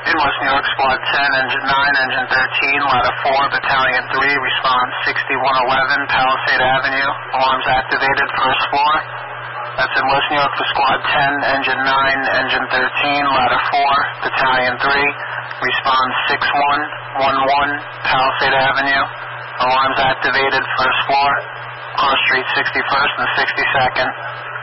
In West New York, Squad 10, Engine 9, Engine 13, Ladder 4, Battalion 3, response 6111, Palisade Avenue, alarms activated, first floor. That's in West New York for Squad 10, Engine 9, Engine 13, Ladder 4, Battalion 3, response 6111, Palisade Avenue, alarms activated, first floor, cross street 61st and 62nd.